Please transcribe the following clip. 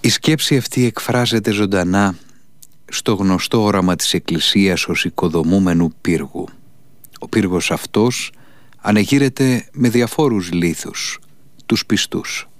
Η σκέψη αυτή εκφράζεται ζωντανά στο γνωστό όραμα της Εκκλησίας ως οικοδομούμενου πύργου. Ο πύργος αυτός ανεγείρεται με διαφόρους λίθους, τους πιστούς.